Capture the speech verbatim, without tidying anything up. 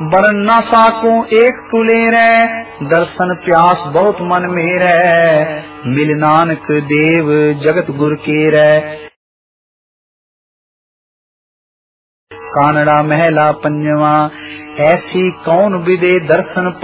बरन ना साको एक तुले रे, दर्शन प्यास बहुत मन मेरे, मिल नानक देव जगत गुर के रे। कानड़ा महला पंजवा, ऐसी कौन विदे दर्शन